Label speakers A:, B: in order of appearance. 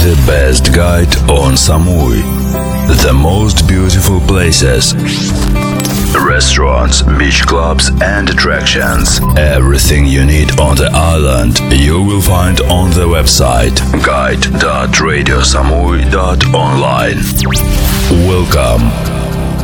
A: The best guide on Samui. The most beautiful places, restaurants, beach clubs and attractions. Everything you need on the island you will find on the website guide.radiosamui.online. Welcome